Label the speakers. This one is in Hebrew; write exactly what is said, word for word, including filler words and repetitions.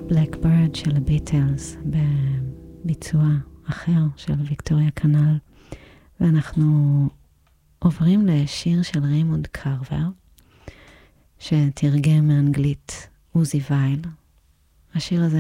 Speaker 1: Blackbird של הביטלס בביצוע אחר של ויקטוריה קנל, ואנחנו עוברים לשיר של ריימונד קרבר שתרגם מאנגלית עוזי וייל. השיר הזה